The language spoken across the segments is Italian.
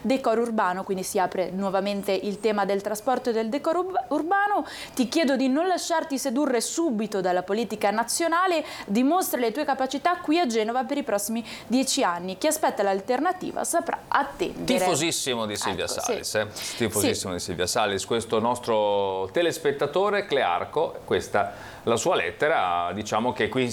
decoro urbano, quindi si apre nuovamente il tema del trasporto e del decoro urbano. Ti chiedo di non lasciarti sedurre subito dalla politica nazionale, dimostra le tue capacità qui a Genova per i prossimi 10 anni. Chi aspetta l'alternativa saprà attendere. Tifosissimo di Silvia Salis, sì. Tifosissimo di Silvia Salis, questo nostro telespettatore Clearco, questa la sua lettera. Diciamo che qui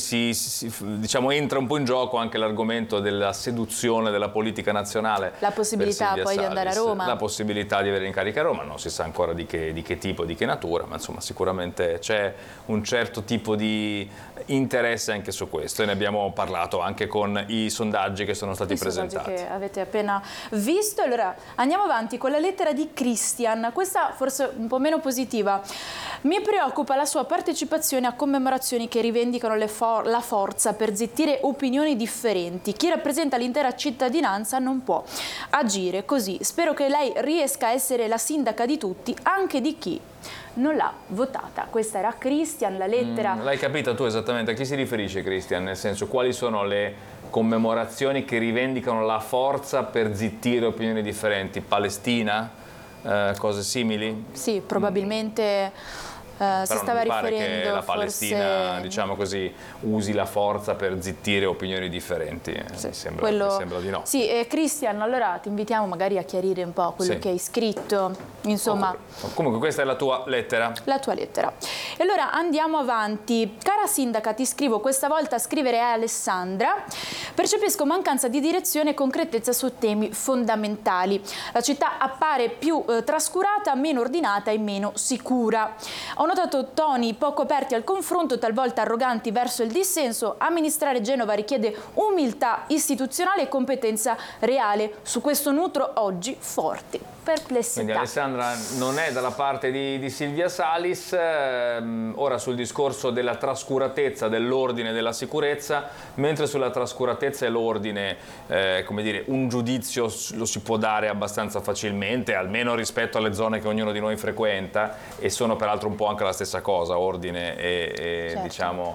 entra un po' in gioco anche l'argomento della seduzione della politica nazionale. La possibilità poi di andare a Roma. La possibilità di avere incarica a Roma, non si sa ancora di che tipo, di che natura, ma insomma sicuramente c'è un certo tipo di interesse anche su questo, e ne abbiamo parlato anche con i sondaggi che sono stati presentati. Che avete appena visto. Allora andiamo avanti con la lettera di Christian, questa forse un po' meno positiva. Mi preoccupa la sua partecipazione a commemorazioni che rivendicano la forza per zittire opinioni differenti. Chi rappresenta l'intera cittadinanza non può agire così. Spero che lei riesca a essere la sindaca di tutti, anche di chi non l'ha votata. Questa era Christian, la lettera. L'hai capita tu esattamente a chi si riferisce Christian? Nel senso, quali sono le commemorazioni che rivendicano la forza per zittire opinioni differenti? Palestina? Cose simili? Sì, probabilmente. Si stava riferendo che la Palestina, forse... diciamo così, usi la forza per zittire opinioni differenti. Sì, mi sembra di no. Sì, Christian, allora ti invitiamo magari a chiarire un po' quello che hai scritto, insomma. Comunque questa è la tua lettera. La tua lettera. E allora andiamo avanti. Cara sindaca, ti scrivo, questa volta a scrivere è Alessandra. Percepisco mancanza di direzione e concretezza su temi fondamentali. La città appare più trascurata, meno ordinata e meno sicura. Ho notato toni poco aperti al confronto, talvolta arroganti verso il dissenso. Amministrare Genova richiede umiltà istituzionale e competenza reale. Su questo nutro oggi forti perplessità. Quindi Alessandra non è dalla parte di Silvia Salis. Ora sul discorso della trascuratezza, dell'ordine e della sicurezza, mentre sulla trascuratezza e l'ordine, come dire, un giudizio lo si può dare abbastanza facilmente, almeno rispetto alle zone che ognuno di noi frequenta, e sono peraltro un po' anche la stessa cosa, ordine e certo, diciamo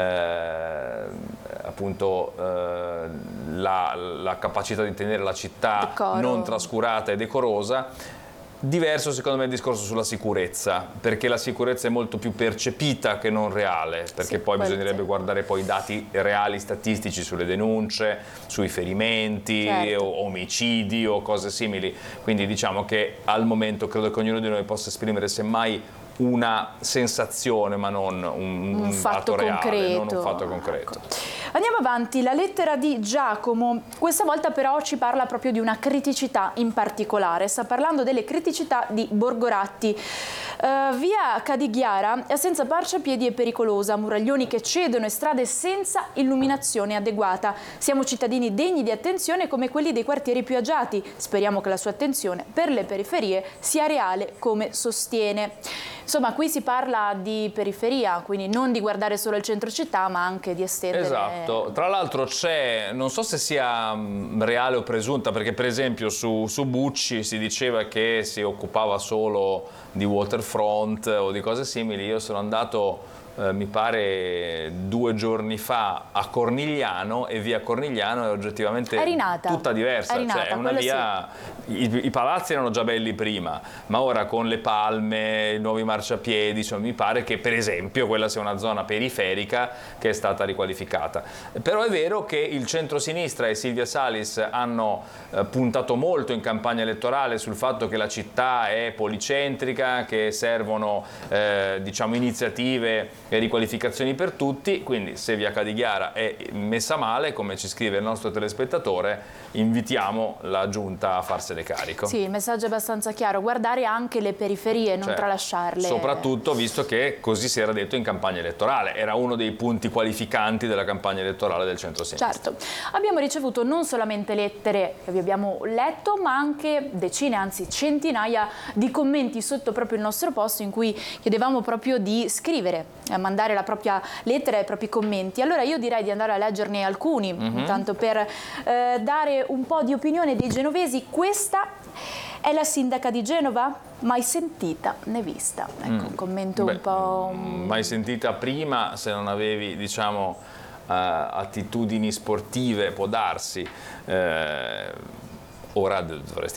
appunto la capacità di tenere la città non trascurata e decorosa. Diverso secondo me il discorso sulla sicurezza, perché la sicurezza è molto più percepita che non reale, perché poi bisognerebbe guardare poi i dati reali statistici sulle denunce, sui ferimenti, o omicidi o cose simili. Quindi diciamo che al momento credo che ognuno di noi possa esprimere semmai una sensazione, ma non un fatto reale, non un fatto concreto. Ecco. Andiamo avanti, la lettera di Giacomo, questa volta però ci parla proprio di una criticità in particolare, sta parlando delle criticità di Borgoratti. Via Cadighiara è senza marciapiedi e pericolosa, muraglioni che cedono e strade senza illuminazione adeguata. Siamo cittadini degni di attenzione come quelli dei quartieri più agiati. Speriamo che la sua attenzione per le periferie sia reale come sostiene. Insomma, qui si parla di periferia, quindi non di guardare solo il centro città, ma anche di estendere... Esatto. Tra l'altro c'è, non so se sia reale o presunta, perché per esempio su Bucci si diceva che si occupava solo di waterfront o di cose simili. Io sono andato... mi pare 2 giorni fa a Cornigliano, e via Cornigliano è oggettivamente tutta diversa, cioè è una via, i palazzi erano già belli prima, ma ora con le palme, i nuovi marciapiedi, cioè, mi pare che per esempio quella sia una zona periferica che è stata riqualificata. Però è vero che il centro-sinistra e Silvia Salis hanno puntato molto in campagna elettorale sul fatto che la città è policentrica, che servono diciamo iniziative e riqualificazioni per tutti. Quindi se via Cadighiara è messa male, come ci scrive il nostro telespettatore, invitiamo la giunta a farsene carico. Sì, il messaggio è abbastanza chiaro, guardare anche le periferie, non tralasciarle. Soprattutto visto che così si era detto in campagna elettorale, era uno dei punti qualificanti della campagna elettorale del centro-sinistra. Certo, abbiamo ricevuto non solamente lettere che vi abbiamo letto, ma anche decine, anzi centinaia di commenti sotto proprio il nostro post, in cui chiedevamo proprio di scrivere, mandare la propria lettera e i propri commenti. Allora io direi di andare a leggerne alcuni, intanto per dare un po' di opinione dei genovesi. Questa è la sindaca di Genova? Mai sentita né vista. Ecco, un commento un po'... Mai sentita prima, se non avevi, diciamo, attitudini sportive, può darsi. Ora dovresti